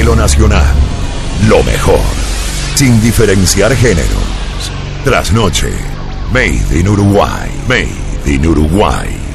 lo nacional, lo mejor, sin diferenciar géneros. Trasnoche, Made in Uruguay, Made in Uruguay.